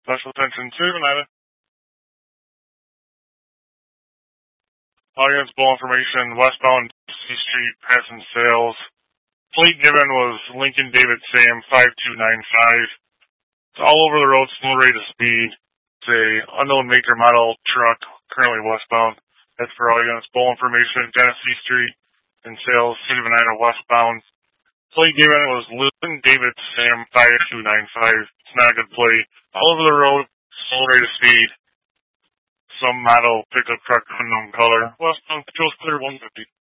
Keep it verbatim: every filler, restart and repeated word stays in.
Special attention to Veneta. Audience bull information, westbound C Street, passing sales. Plate given was Lincoln David Sam five two nine five. It's all over the road, still rate of speed. It's a unknown maker model truck, currently westbound. That's for all units. Bull information, Genesee Street, and sales, City of Veneta westbound. Plate given was Lincoln David Sam five two nine five. It's not a good plate. All over the road, still rate of speed. Some model pickup truck, unknown color. Westbound, controls clear one fifty.